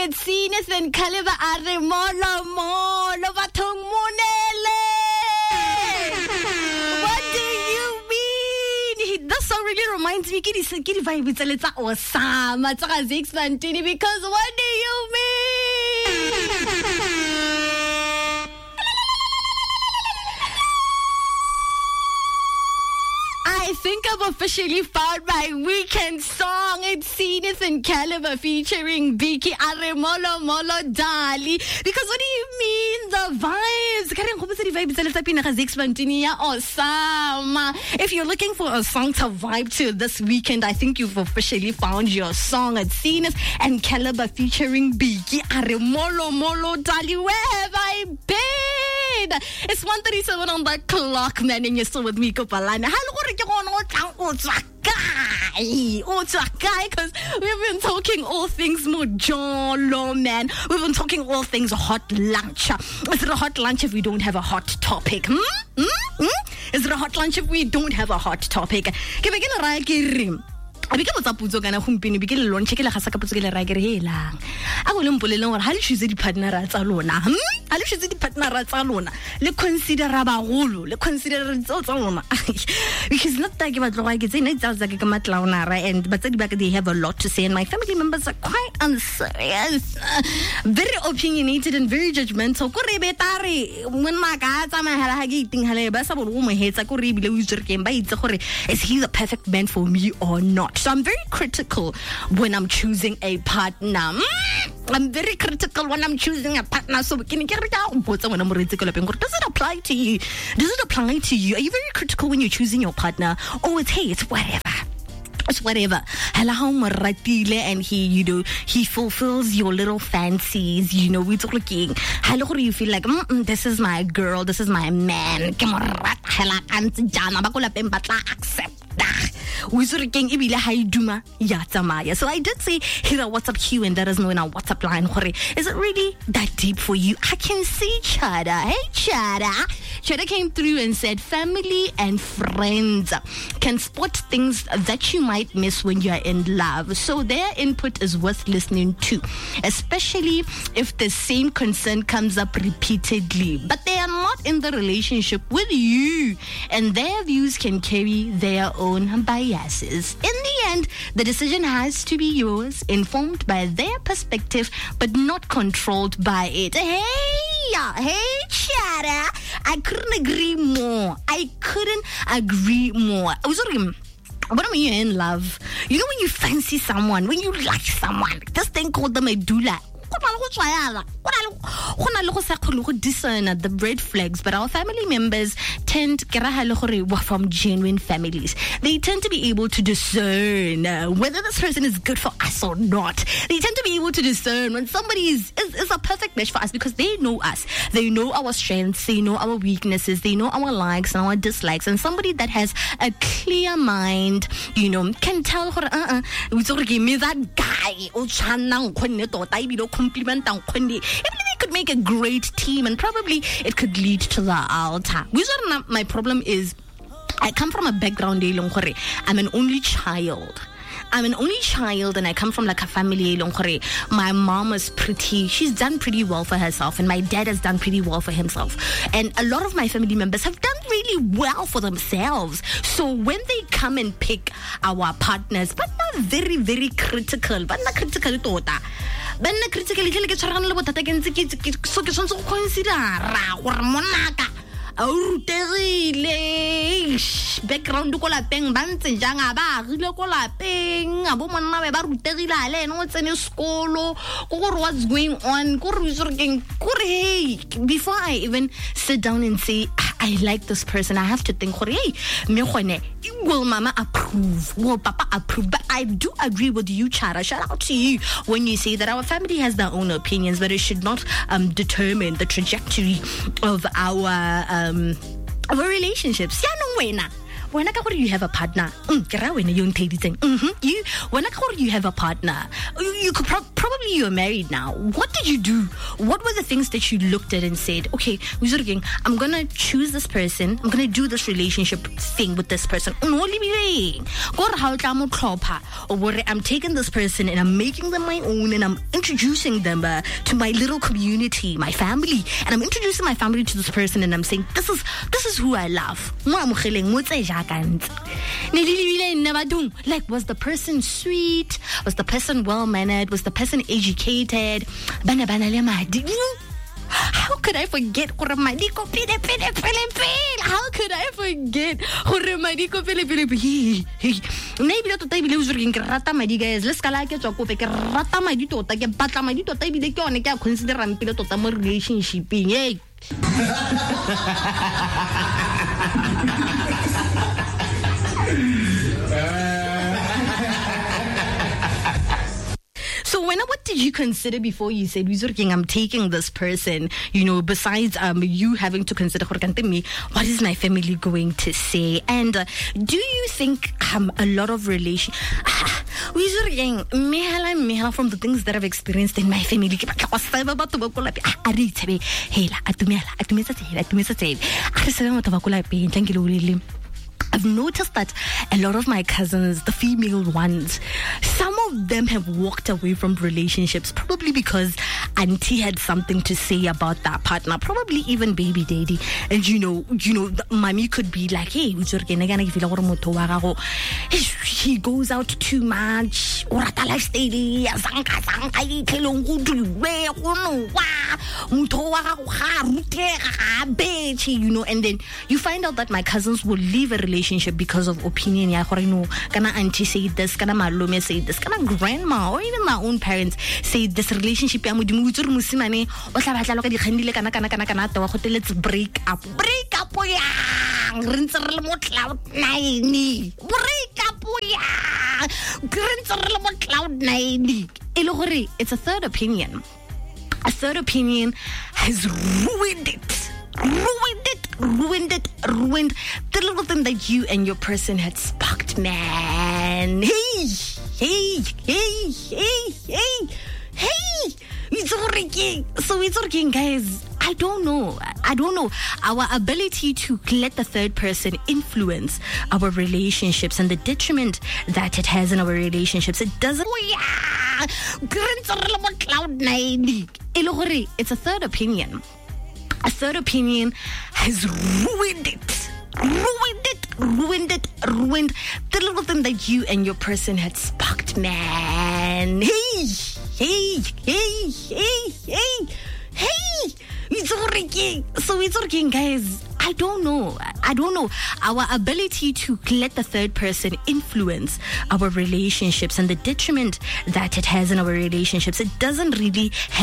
It's Zenith and Caliber are molo bathong monele. What do you mean? That song really reminds me ke di vibe tsa letsa Osama tsa Zix Fantini, because what do you mean? I think I've officially found my weekend song. It's Zenith and Caliber featuring Biki Aremolo Molo Dali. Because what do you mean? The vibes. If you're looking for a song to vibe to this weekend, I think you've officially found your song. It's Zenith and Caliber featuring Biki Aremolo Molo Dali. Where have I been? It's 1:37 on the clock, man, and you're still with me, Kopalana. Because we've been talking all things Mojolo, man. We've been talking all things hot lunch. Is it a hot lunch if we don't have a hot topic? Is it a hot lunch if we don't have a hot topic? I became a tapuzo kana humpini bikele lon chekela ga saka putso ke le ra ke re helang a go lempoleleng gore ha le choose di partner tsa lona ha le choose di partner tsa lona le consider bagolo le consider tsa lona because not that ke batlo ga ke tsena tsa ke matlaonara, and but they have a lot to say, and my family members are quite unserious, very opinionated and very judgmental. Ko re betare when maka tsa mahela ha ke iting hale ba sa bo mo hetsa ko re bile o itse ke ba itse gore is he the perfect man for me or not. So I'm very critical when I'm choosing a partner. I'm very critical when I'm choosing a partner. So does it apply to you? Does it apply to you? Are you very critical when you're choosing your partner? Or it's whatever. It's whatever. And he fulfills your little fancies. We're talking. You feel like this is my girl, this is my man. Accept. So I did say hit a WhatsApp queue, and that is knowing our WhatsApp line. Is it really that deep for you? I can see Chada. Hey Chada. Chada came through and said family and friends can spot things that you might miss when you're in love. So their input is worth listening to, especially if the same concern comes up repeatedly. But they are not in the relationship with you, and their views can carry their own biases. In the end, the decision has to be yours, informed by their perspective, but not controlled by it. Hey, Chara, I couldn't agree more. But when you're in love, when you fancy someone, when you like someone, this thing called the medulla. Discern the red flags, but our family members tend from genuine families. They tend to be able to discern whether this person is good for us or not. They tend to be able to discern when somebody is a perfect match for us, because they know us. They know our strengths, they know our weaknesses, they know our likes and our dislikes. And somebody that has a clear mind, can tell give me that guy. Compliment even they could make a great team, and probably it could lead to the altar. My problem is I come from a background I'm an only child. And I come from a family. My mom is she's done pretty well for herself, and my dad has done pretty well for himself. And a lot of my family members have done really well for themselves. So when they come and pick our partners, but not very, very critical, but not critical tota. But not critically, so consider background ko lapeng ba ntse jang a ba rile ko lapeng a bo monna ba rutegile ale no tsene skolo go what's going on hey, before I even sit down and say I like this person, I have to think will mama approve, will papa approve? But I do agree with you, Chara. Shout out to you when you say that our family has their own opinions, but it should not determine the trajectory of our relationships. When you have a partner, you have a partner, you could probably you're married now. What did you do? What were the things that you looked at and said, okay, I'm gonna choose this person, I'm gonna do this relationship thing with this person. I'm taking this person and I'm making them my own, and I'm introducing them to my little community, my family, and I'm introducing my family to this person, and I'm saying, this is who I love. Like, was the person sweet? Was the person well-mannered? Was the person educated? How could I forget? How could I forget? Guys, let's relationship. So what did you consider before you said, I'm taking this person, besides you having to consider, what is my family going to say? And do you think a lot of relation from the things that I've experienced in my family, I've noticed that a lot of my cousins, the female ones, some of them have walked away from relationships probably because auntie had something to say about that partner, probably even baby daddy. And mommy could be like, hey, he goes out too much, and then you find out that my cousins will leave a relationship because of opinion. Kana auntie say this, kana malume say this, kana grandma or even my own parents say this relationship. Let's break up. It's a third opinion. A third opinion has ruined the little thing that you and your person had sparked, man. Hey. So it's working, guys. I don't know. Our ability to let the third person influence our relationships and the detriment that it has in our relationships. It doesn't. It's a third opinion. A third opinion has ruined the little thing that you and your person had sparked, man. Hey. So it's working, guys. I don't know. Our ability to let the third person influence our relationships and the detriment that it has in our relationships. It doesn't really have